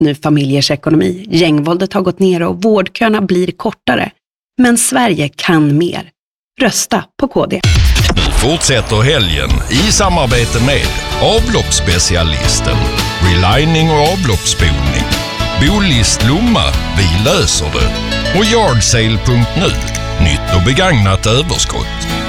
nu familjers ekonomi. Gängvåldet har gått ner och vårdköerna blir kortare. Men Sverige kan mer. Rösta på KD. Nu fortsätter helgen i samarbete med avloppsspecialisten, relining och avloppsspolning, Bolist Lomma, vi löser det, och Yardsale.nu, nytt och begagnat överskott.